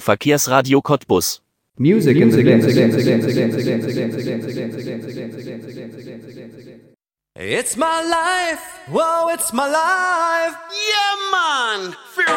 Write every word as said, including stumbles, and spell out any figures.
Verkehrsradio Cottbus. Music in the dance. It's my life, whoa, it's my life. Yeah, man.